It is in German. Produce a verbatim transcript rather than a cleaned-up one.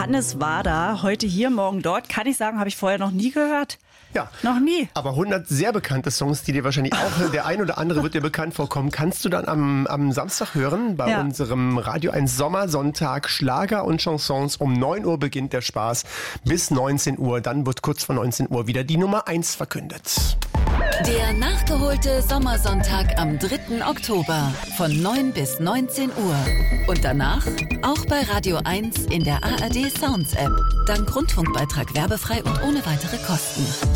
Hannes Wader, heute hier, morgen dort. Kann ich sagen, habe ich vorher noch nie gehört. Ja, noch nie. Aber hundert sehr bekannte Songs, die dir wahrscheinlich auch, der ein oder andere wird dir bekannt vorkommen, kannst du dann am, am Samstag hören bei ja. unserem Radio eins Sommersonntag. Schlager und Chansons. Um neun Uhr beginnt der Spaß bis neunzehn Uhr. Dann wird kurz vor neunzehn Uhr wieder die Nummer eins verkündet. Der nachgeholte Sommersonntag am dritten Oktober von neun bis neunzehn Uhr. Und danach auch bei Radio eins in der A R D Sounds App. Dank Rundfunkbeitrag werbefrei und ohne weitere Kosten.